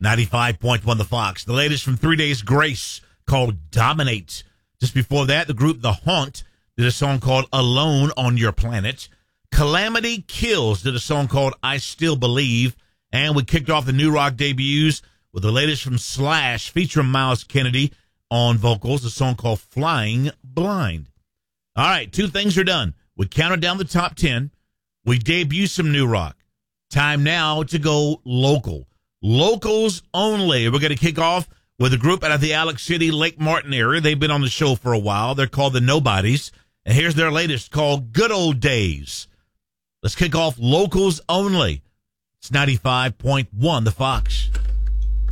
95.1 The Fox. The latest from 3 Days Grace called Dominate. Just before that, the group The Haunt did a song called Alone on Your Planet. Calamity Kills did a song called I Still Believe. And we kicked off the New Rock debuts with the latest from Slash featuring Miles Kennedy on vocals, a song called Flying Blind. All right, two things are done. We counted down the top 10. We debuted some New Rock. Time now to go local. Locals only. We're going to kick off with a group out of the Alex City, Lake Martin area. They've been on the show for a while. They're called the Nobodies. And here's their latest called Good Old Days. Let's kick off locals only. It's 95.1 The Fox.